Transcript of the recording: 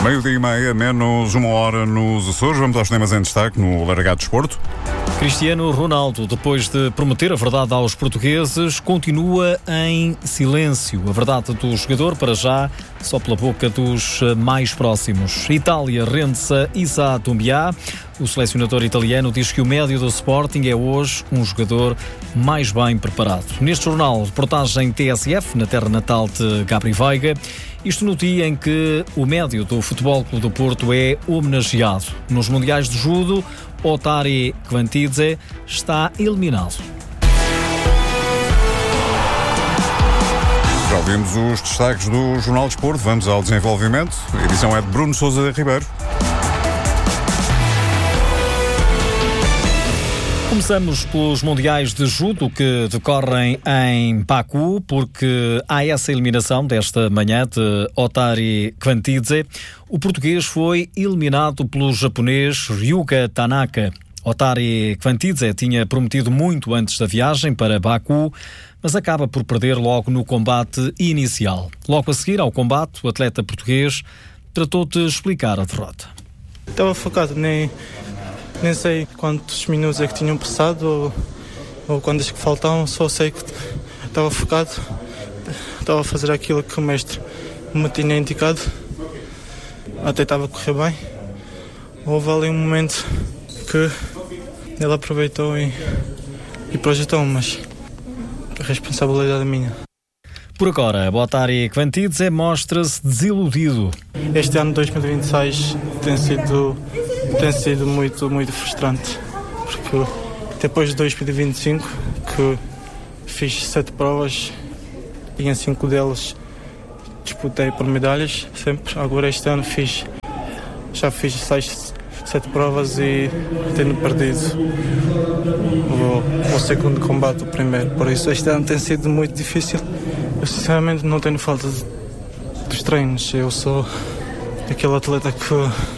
meio-dia e meia, menos uma hora nos Açores. Vamos aos temas em destaque no Largado Desporto. Cristiano Ronaldo, depois de prometer a verdade aos portugueses, continua em silêncio. A verdade do jogador, para já, só pela boca dos mais próximos. Itália rende-se a Issa Doumbia. O selecionador italiano diz que o médio do Sporting é hoje um jogador mais bem preparado. Neste jornal, reportagem TSF, na terra natal de Gabri Veiga. Isto no dia em que o médio do Futebol Clube do Porto é homenageado. Nos Mundiais de Judo, Otari Kvantidze está eliminado. Já ouvimos os destaques do Jornal de Desporto. Vamos ao desenvolvimento. A edição é de Bruno Sousa Ribeiro. Começamos pelos Mundiais de Judo que decorrem em Baku, porque há essa eliminação desta manhã de Otari Kvantidze. O português foi eliminado pelo japonês Ryuga Tanaka. Otari Kvantidze tinha prometido muito antes da viagem para Baku, mas acaba por perder logo no combate inicial. Logo a seguir ao combate, o atleta português tratou de explicar a derrota. Estava focado, nem sei quantos minutos é que tinham passado ou quantos que faltavam, só sei que estava focado, estava a fazer aquilo que o mestre me tinha indicado, até estava a correr bem. Houve ali um momento que ele aproveitou e projetou, mas a responsabilidade é minha. Por agora, Otari Kvantidze mostra-se desiludido. Este ano 2026 tem sido muito, muito frustrante, porque depois de 2025, que fiz 7 provas e em 5 delas disputei por medalhas, sempre. Agora este ano já fiz 7 provas e tenho perdido o segundo combate, o primeiro. Por isso este ano tem sido muito difícil. Eu sinceramente não tenho falta dos treinos. Eu sou aquele atleta que